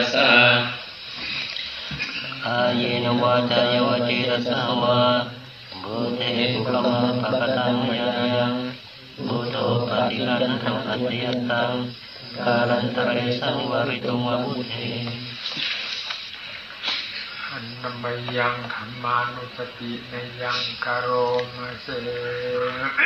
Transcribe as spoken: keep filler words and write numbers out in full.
สสะอาเยนวาจายวเจตสาวาบุเตปุกมังปะกตังมยายังบุโตปฏิรันตังอัตติยตังกาลันตเรสังวริตุมบุเทอันนมยังธรรมานุสติในยังกโรมเส